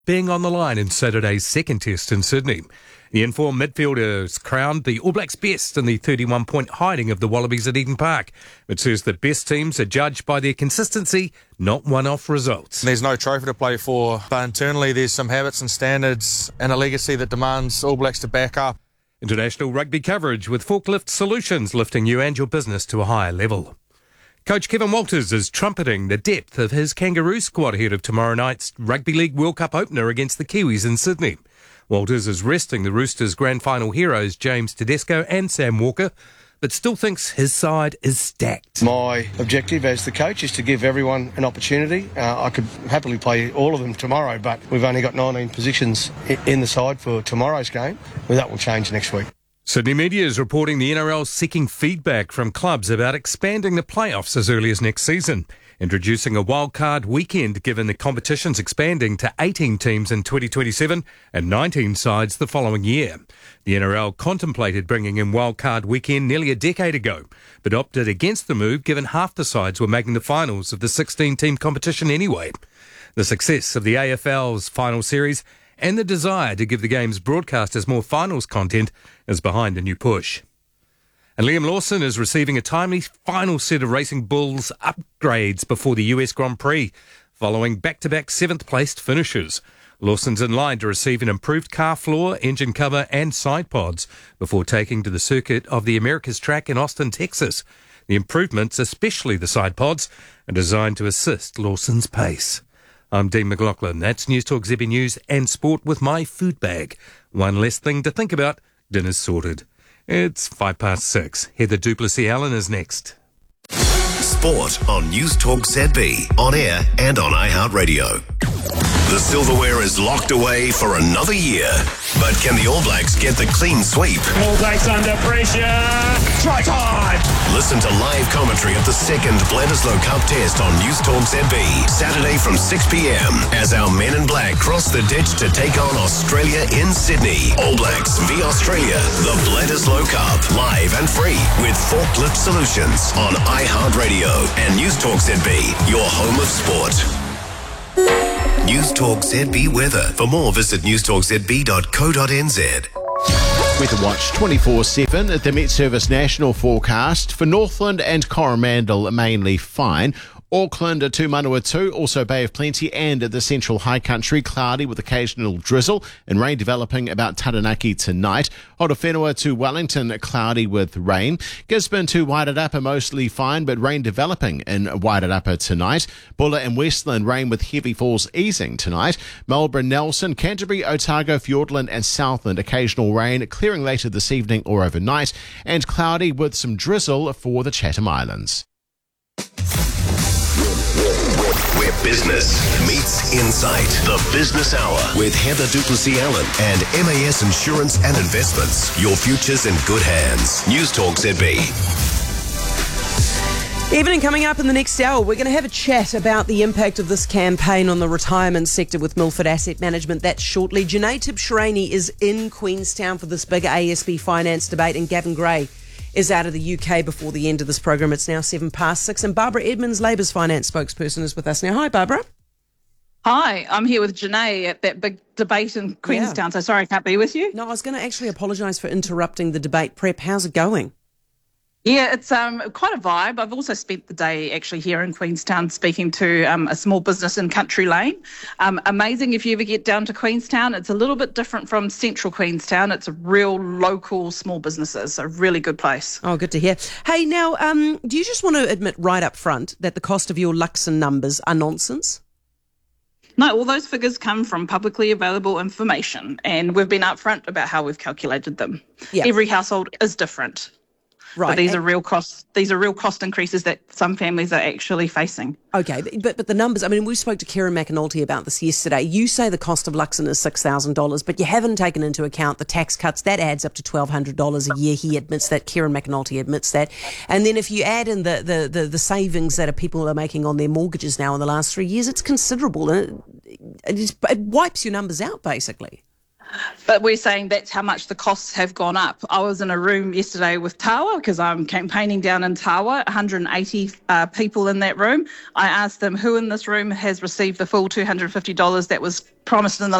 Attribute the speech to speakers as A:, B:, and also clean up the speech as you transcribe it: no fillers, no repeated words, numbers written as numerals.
A: being on the line in Saturday's second test in Sydney. The informed midfielders crowned the All Blacks best in the 31-point hiding of the Wallabies at Eden Park. It says the best teams are judged by their consistency, not one-off results.
B: There's no trophy to play for, but internally there's some habits and standards and a legacy that demands All Blacks to back up.
A: International rugby coverage with Forklift Solutions lifting you and your business to a higher level. Coach Kevin Walters is trumpeting the depth of his Kangaroo squad ahead of tomorrow night's Rugby League World Cup opener against the Kiwis in Sydney. Walters is resting the Roosters' grand final heroes James Tedesco and Sam Walker, but still thinks his side is stacked.
C: My objective as the coach is to give everyone an opportunity. I could happily play all of them tomorrow, but we've only got 19 positions in the side for tomorrow's game. Well, that will change next week.
A: Sydney media is reporting the NRL seeking feedback from clubs about expanding the playoffs as early as next season, introducing a wildcard weekend given the competition's expanding to 18 teams in 2027 and 19 sides the following year. The NRL contemplated bringing in wildcard weekend nearly a decade ago, but opted against the move given half the sides were making the finals of the 16-team competition anyway. The success of the AFL's final series and the desire to give the game's broadcasters more finals content is behind the new push. And Liam Lawson is receiving a timely final set of Racing Bulls upgrades before the US Grand Prix, following back-to-back seventh-placed finishes. Lawson's in line to receive an improved car floor, engine cover and side pods before taking to the circuit of the America's Track in Austin, Texas. The improvements, especially the side pods, are designed to assist Lawson's pace. I'm Dean McLaughlin. That's News Talk ZB News and Sport with my food bag. One less thing to think about. Dinner's sorted. It's 6:05. Heather Duplessis-Allen is next.
D: Sport on News Talk ZB, on air and on iHeartRadio. The silverware is locked away for another year. But can the All Blacks get the clean sweep?
E: All Blacks under pressure. Try time.
D: Listen to live commentary of the second Bledisloe Cup test on News Talk ZB, Saturday from 6 p.m. as our men in black cross the ditch to take on Australia in Sydney. All Blacks v Australia, the Bledisloe Cup, live and free with Forklift Solutions on iHeartRadio and News Talk ZB, your home of sport. News Talk ZB weather. For more, visit newstalkzb.co.nz.
F: Weather Watch 24/7 at the Met Service National Forecast. For Northland and Coromandel, mainly fine. Auckland to Manawatu, also Bay of Plenty, and the Central High Country, cloudy with occasional drizzle and rain developing about Taranaki tonight. Horowhenua to Wellington, cloudy with rain. Gisborne to Wairarapa, mostly fine, but rain developing in Wairarapa tonight. Bulla and Westland, rain with heavy falls easing tonight. Marlborough, Nelson, Canterbury, Otago, Fiordland and Southland, occasional rain, clearing later this evening or overnight, and cloudy with some drizzle for the Chatham Islands.
D: Where business meets insight. The Business Hour with Heather Duplessis-Allen and MAS Insurance and Investments. Your future's in good hands. News Talk ZB.
G: Evening coming up in the next hour, we're going to have a chat about the impact of this campaign on the retirement sector with Milford Asset Management. That's shortly. Janae Tibshirani is in Queenstown for this big ASB finance debate, and Gavin Gray is out of the UK before the end of this program. It's now 6:07, and Barbara Edmonds, Labour's finance spokesperson, is with us now. Hi, Barbara.
H: Hi, I'm here with Janae at that big debate in Queenstown, so sorry I can't be with you.
G: No, I was going to actually apologise for interrupting the debate prep. How's it going?
H: Yeah, it's quite a vibe. I've also spent the day actually here in Queenstown speaking to a small business in Country Lane. Amazing if you ever get down to Queenstown. It's a little bit different from central Queenstown. It's a real local small businesses, a really good place.
G: Oh, good to hear. Hey, now, do you just want to admit right up front that the cost of your Luxon numbers are nonsense?
H: No, all those figures come from publicly available information, and we've been upfront about how we've calculated them. Yep. Every household is different. Right. But these are real costs. These are real cost increases that some families are actually facing.
G: Okay, but the numbers, I mean, we spoke to Kieran McAnulty about this yesterday. You say the cost of Luxon is $6,000, but you haven't taken into account the tax cuts. That adds up to $1,200 a year. He admits that. Kieran McAnulty admits that. And then if you add in the savings that people are making on their mortgages now in the last 3 years, it's considerable. And it wipes your numbers out, basically.
H: But we're saying that's how much the costs have gone up. I was in a room yesterday with Tawa because I'm campaigning down in Tawa, 180 people in that room. I asked them who in this room has received the full $250 that was promised in the